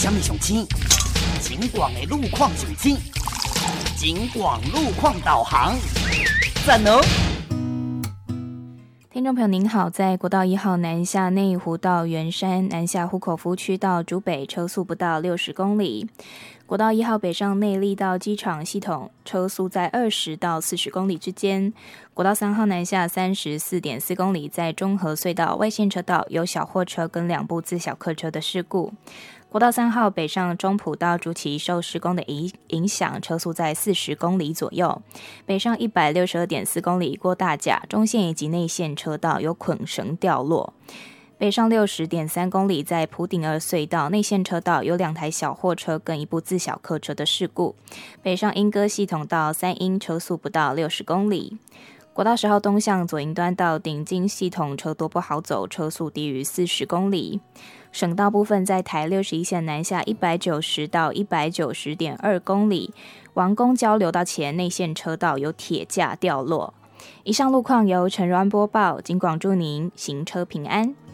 什么上青？警广的路况上青，警广路况导航，赞哦！ 听众朋友您好，在国道1号南下内湖到圆山，南下湖口服区到竹北，车速不到60公里。国道1号北上内壢到机场系统，车速在20到40公里之间。国道3号南下34.4公里，在中和隧道外线车道有小货车跟2部自小客车的事故。国道3号北上中埔到竹崎受施工的影响，车速在40公里左右。北上162.4公里过大甲中线以及内线车道有捆绳掉落。北上60.3公里，在埔顶二隧道内线车道有2台小货车跟1部自小客车的事故。北上莺歌系统到三莺，车速不到60公里。国道10号东向左营端到顶金系统车多不好走，车速低于40公里。省道部分在台61线南下190到190.2公里，王宫交流道前内线车道有铁架掉落。以上路况由陈如安播报，警广祝您行车平安。